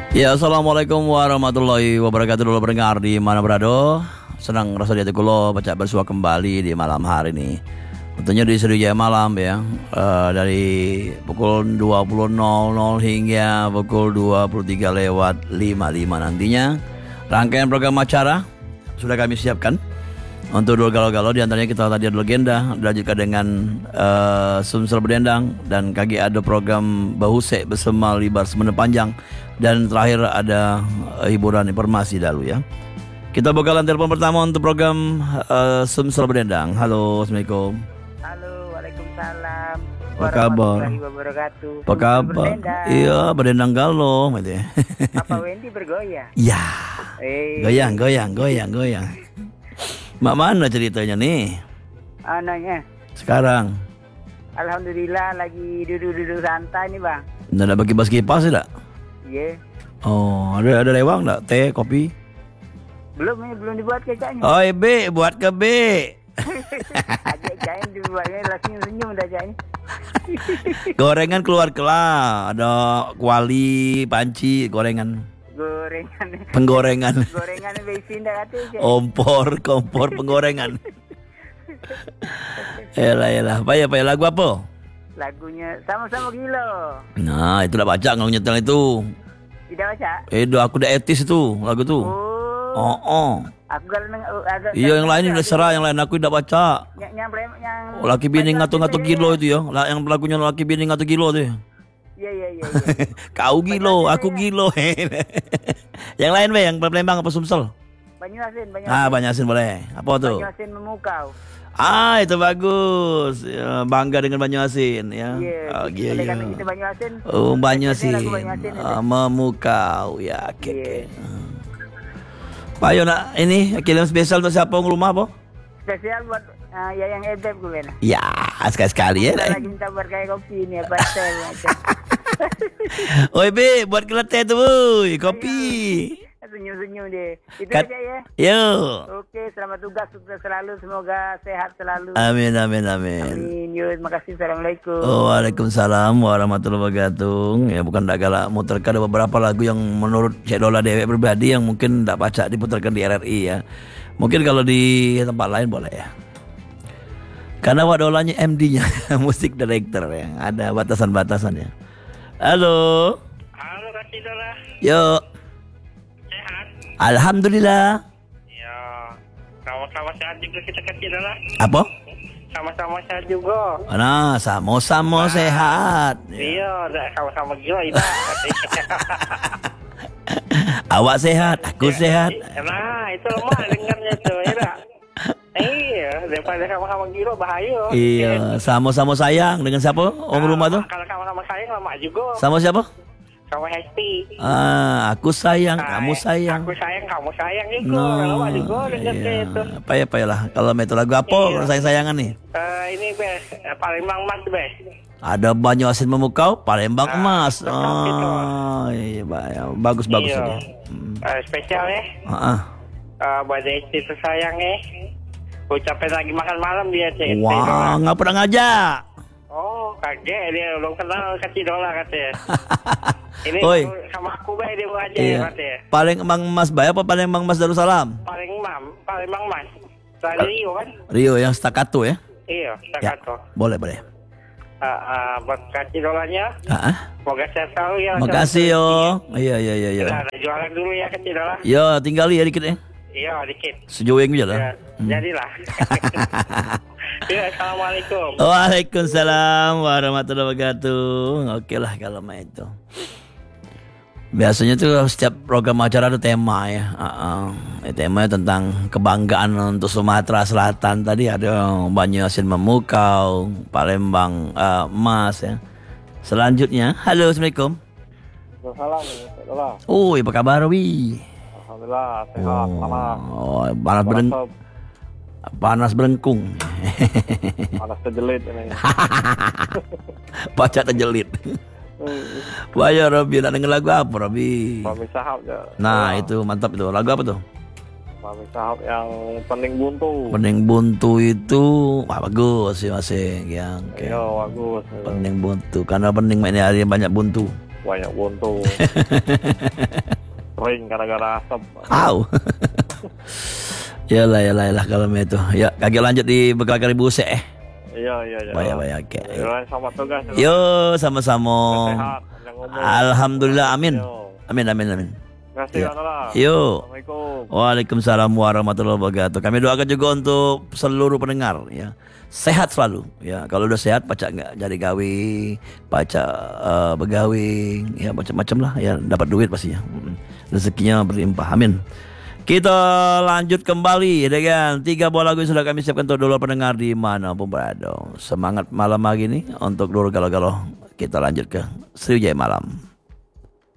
Ya, assalamualaikum warahmatullahi wabarakatuh. Dulu pendengar di mana berada. Senang rasa di hati kulo baca bersua kembali di malam hari ini. Tentunya di Studio Jaya Malam ya. Dari pukul 20.00 hingga pukul 23:55 nantinya. Rangkaian program acara sudah kami siapkan untuk dua galau-galau. Di antaranya kita tadi ada legenda, dilanjutkan dengan Sumsel Berdendang, dan kaki ada program Bahuse bersama Libar Semene Panjang, dan terakhir ada hiburan informasi dahulu ya. Kita buka telepon pertama untuk program Sumsel Berdendang. Halo, assalamualaikum. Halo, waalaikumsalam. Apa kabar? Warahmatullahi wabarakatuh. Apa kabar? Iya, berdendang galau gitu ya. Apa Wendy bergoyang? Ya. Goyang. Mak mana ceritanya nih? Anaknya. Sekarang. Alhamdulillah lagi duduk-duduk santai nih, Bang. Nggak ada bagi-bagi kipas tidak? Iya. Oh, ada lewang enggak? Teh, kopi? Belum dibuat kecaknya. Oh, B, buat ke B. Ajak cain dibuatnya langsung senyum dah caknya. Gorengan keluar kelah. Ada kuali, panci, gorengan. Gorengan. Penggorengan. Gorengan besin dah kata cak. Kompor penggorengan. Yalah. Payah lagu apa? Lagunya sama-sama gila. Nah, itu dah baca kalau nyetel itu. Tidak baca? Aku udah etis itu lagu tuh. Oh. Aku kalau agak. Iya, yang lain udah serah, yang lain aku tidak baca. Yang Laki bini ngatu-ngatu gilo itu ya. Yang lagunya laki bini ngatu gilo tuh. Iya. Kau gilo, aku gilo. Yang lain be, yang Palembang apa Sumsel? Banyuasin. Banyuasin boleh. Apa tuh? Banyuasin memukau. Itu bagus. Ya, bangga dengan Banyuasin ya. Iya. Kita Banyuasin. Oh, Banyuasin. Banyuasin Memukau ya, oke. Pak Ayo nak ini kirim spesial untuk siapa rumah apa? Spesial buat Yayang Ebeb gue benar. Ya, sekali-sekali ya. Lagi minta berkaya kopi ini apa teh macam. Oi be, buat keleteh tuh, boy. Kopi. Senyum-senyum deh. Itu aja ya. Yo. Oke, selamat tugas sukses selalu, semoga sehat selalu. Amin. Yuk, terima kasih. Assalamualaikum. Waalaikumsalam warahmatullahi wabarakatuh. Ya, bukan tak galak muterkan ada beberapa lagu yang menurut Cek Dola Dewek pribadi yang mungkin tak baca diputarkan di RRI ya. Mungkin kalau di tempat lain boleh ya. Karena wadolanya MD-nya musik director ya, ada batasan-batasannya. Halo Kak Cidola. Yo. Sehat? Alhamdulillah. Ya. Sama-sama sehat juga kita Kak Cidola. Apa? Sama-sama sehat juga. Nah, sama-sama sehat. Iya, sama-sama gila ini. Awak sehat, aku sehat. Nah, itu lemah dengarnya tuh, ya. Iya, daripada sama-sama gila bahaya. Iya, sama-sama sayang dengan siapa? Rumah tuh? Kalau sama-sama sayang lama juga. Sama siapa? Sama Hesti. Aku sayang, kamu sayang. Aku sayang, kamu sayang juga. Lama juga dengarnya itu. Payah lah. Kalau itu lagu apa? Kalau sayang-sayangan nih? Ini Bes, Palembang Mas Bes. Ada Banyuasin Memukau, Palembang Emas. Iya, bagus. Iya. Spesial ya. Buat Hesti tersayang ya. Ucapin lagi makan malam dia cek. Wah, nggak pernah ngajak. Oh, kaget dia belum kenal Kak Cidola katanya. Ini sama aku bae dia mau aja katanya. Palembang Emas bae apa Palembang Emas Darussalam? Palembang Mas. Dari Rio kan? Rio yang stakato ya? Iya, stakato. Ya, boleh. Buat Kak Cidolanya. Semoga sehat selalu ya. Makasih yo. Iya. Nah, jualan dulu ya Kak Cidola. Yo, tinggal ya dikit ya. Iya, dikit. Sejauh yang lah. Jadilah. Ya, assalamualaikum. Waalaikumsalam warahmatullahi wabarakatuh. Oke lah kalau main itu. Biasanya tuh setiap program acara ada tema ya. Temanya tentang kebanggaan untuk Sumatera Selatan. Tadi ada Banyuasin Memukau, Palembang Emas ya. Selanjutnya, halo, assalamualaikum. Waalaikumsalam. Apa kabar Wi? Alhamdulillah sehat, panas berengkung. Panas terjelit ini. Baca terjelit. Wah Robi, nak denger lagu apa Robi? Mami Sahab ya. Nah itu mantap itu. Lagu apa tuh? Mami Sahab yang Pening Buntu. Pening Buntu itu bagus sih masing yang. Iya bagus. Pening Buntu karena pening mainnya hari banyak buntu. Banyak buntu. kering gara-gara asap. Au. Yalah kalau itu. Ya, kaki lanjut di bekal kari busek Iya. Bayar oke. Sama tugas. Yo, sama-sama. Sehat, panjang umur. Alhamdulillah, amin. Yo. Amin. Terima kasih, Ya. Allah. Yo. Assalamualaikum. Waalaikumsalam warahmatullahi wabarakatuh. Kami doakan juga untuk seluruh pendengar ya. Sehat selalu ya. Kalau udah sehat pacak nggak jadi gawe, pacak begawe, ya macam-macam lah ya, dapat duit pastinya. Rezekinya berlimpah. Amin. Kita lanjut kembali dengan 3 buah lagu yang sudah kami siapkan untuk dulu pendengar di mana pun berada. Semangat malam hari ini untuk dulu galau-galau. Kita lanjut ke Sriwijaya Malam.